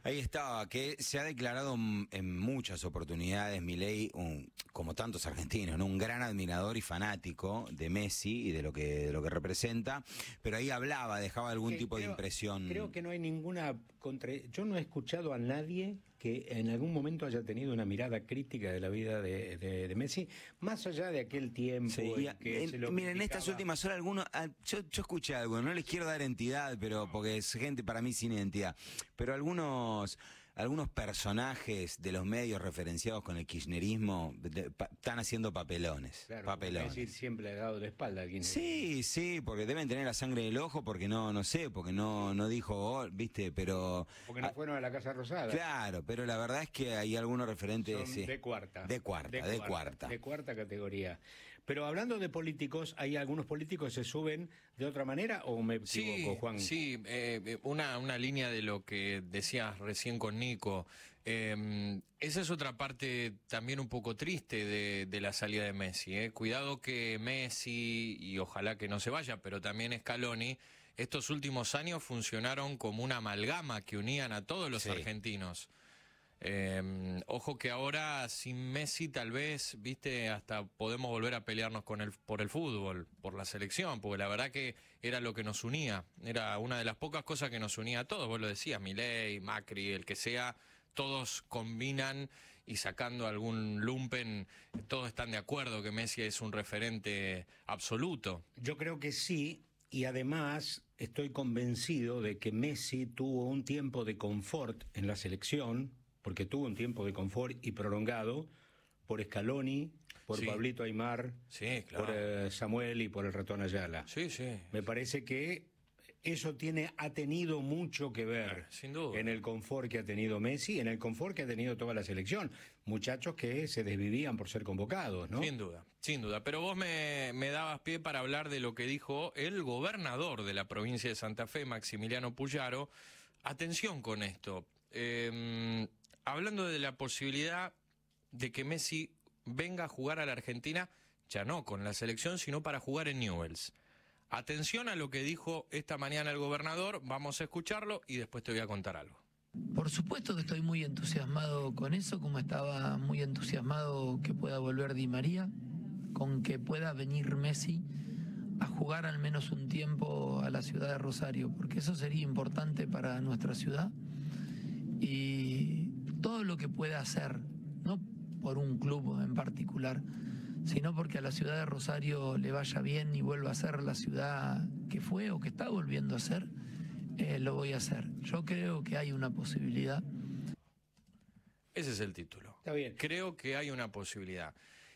Ahí estaba, que se ha declarado en muchas oportunidades Milei, como tantos argentinos, ¿no? Un gran admirador y fanático de Messi y de lo que representa, pero ahí hablaba, dejaba algún tipo de impresión. Creo que no hay ninguna yo no he escuchado a nadie que en algún momento haya tenido una mirada crítica de la vida de Messi, más allá de aquel tiempo Sí, que se lo miren, en criticaba. estas últimas horas yo escuché algo, no les quiero dar entidad, pero porque es gente para mí sin identidad, pero algunos personajes de los medios referenciados con el kirchnerismo están haciendo papelones. Claro, papelones. Messi siempre le ha dado la espalda al Sí, sí, porque deben tener la sangre del ojo, porque no sé, porque no dijo gol, viste, pero... Porque no fueron a la Casa Rosada. Claro, pero la verdad es que hay algunos referentes... Son sí, de cuarta. De cuarta. De cuarta categoría. Pero hablando de políticos, ¿hay algunos políticos que se suben de otra manera o me equivoco, Juan? Sí, una línea de lo que decías recién con Nico. Esa es otra parte también un poco triste de la salida de Messi. Cuidado que Messi, y ojalá que no se vaya, pero también Scaloni, estos últimos años funcionaron como una amalgama que unían a todos los argentinos. Ojo que ahora sin Messi tal vez, viste, hasta podemos volver a pelearnos por el fútbol, por la selección, porque la verdad que era lo que nos unía, era una de las pocas cosas que nos unía a todos, vos lo decías, Milei, Macri, el que sea, todos combinan y sacando algún lumpen, todos están de acuerdo que Messi es un referente absoluto. Yo creo que sí, y además estoy convencido de que Messi tuvo un tiempo de confort en la selección, porque tuvo un tiempo de confort y prolongado por Scaloni, por Pablito Aimar, claro, por Samuel y por el Ratón Ayala. Sí. Me parece que eso ha tenido mucho que ver, sin duda, en el confort que ha tenido Messi, en el confort que ha tenido toda la selección. Muchachos que se desvivían por ser convocados, ¿no? Sin duda. Pero vos me dabas pie para hablar de lo que dijo el gobernador de la provincia de Santa Fe, Maximiliano Puyaro. Atención con esto. Hablando de la posibilidad de que Messi venga a jugar a la Argentina, ya no con la selección, sino para jugar en Newell's. Atención a lo que dijo esta mañana el gobernador, vamos a escucharlo y después te voy a contar algo. Por supuesto que estoy muy entusiasmado con eso, como estaba muy entusiasmado que pueda volver Di María, con que pueda venir Messi a jugar al menos un tiempo a la ciudad de Rosario, porque eso sería importante para nuestra ciudad. Y todo lo que pueda hacer, no por un club en particular, sino porque a la ciudad de Rosario le vaya bien y vuelva a ser la ciudad que fue o que está volviendo a ser, lo voy a hacer. Yo creo que hay una posibilidad. Ese es el título. Está bien. Creo que hay una posibilidad.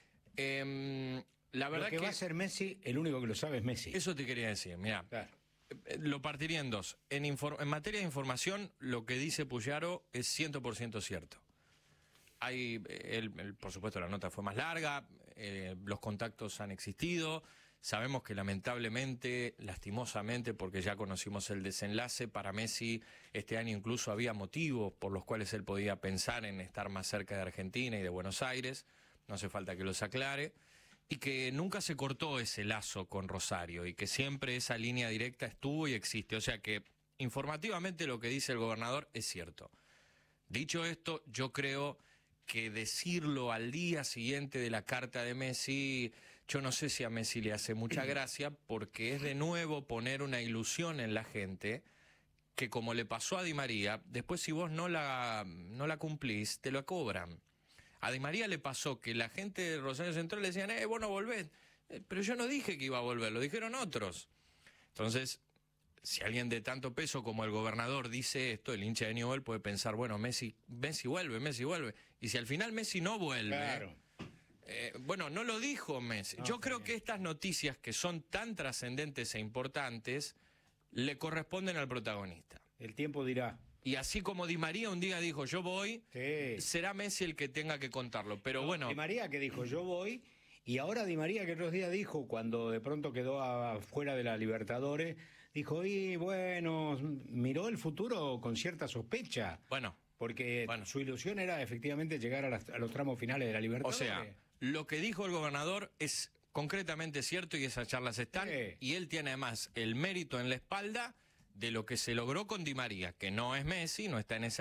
La verdad lo que va a ser Messi, el único que lo sabe es Messi. Eso te quería decir, mirá. Claro. Lo partiría en dos. En materia de información, lo que dice Puyaro es 100% cierto. Hay, por supuesto, la nota fue más larga, los contactos han existido, sabemos que lamentablemente, lastimosamente, porque ya conocimos el desenlace, para Messi este año incluso había motivos por los cuales él podía pensar en estar más cerca de Argentina y de Buenos Aires, no hace falta que los aclare, y que nunca se cortó ese lazo con Rosario y que siempre esa línea directa estuvo y existe. O sea que informativamente lo que dice el gobernador es cierto. Dicho esto, yo creo que decirlo al día siguiente de la carta de Messi, yo no sé si a Messi le hace mucha gracia, porque es de nuevo poner una ilusión en la gente que, como le pasó a Di María, después si vos no la cumplís, te lo cobran. A Di María le pasó que la gente de Rosario Central le decían, vos no volvés. Pero yo no dije que iba a volver, lo dijeron otros. Entonces, si alguien de tanto peso como el gobernador dice esto, el hincha de Newell's puede pensar, bueno, Messi vuelve. Y si al final Messi no vuelve, claro. Bueno, no lo dijo Messi. Yo creo que estas noticias que son tan trascendentes e importantes le corresponden al protagonista. El tiempo dirá. Y así como Di María un día dijo, yo voy, será Messi el que tenga que contarlo. Pero bueno. Di María que dijo, yo voy, y ahora Di María que otros días dijo, cuando de pronto quedó afuera de la Libertadores, dijo, y bueno, miró el futuro con cierta sospecha. Bueno. Porque su ilusión era efectivamente llegar a los tramos finales de la Libertadores. O sea, lo que dijo el gobernador es concretamente cierto y esas charlas están. Y él tiene además el mérito en la espalda de lo que se logró con Di María, que no es Messi, no está en esa